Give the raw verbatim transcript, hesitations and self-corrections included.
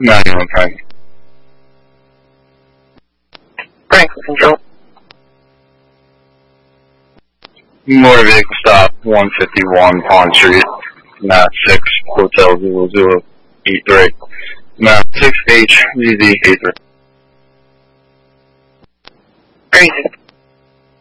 ninety-one Frank. Franklin Control. Motor vehicle stop one fifty-one Pond Street, Mass six, Hotel zero zero eight three. Mass six H Z Z eight three. Crazy.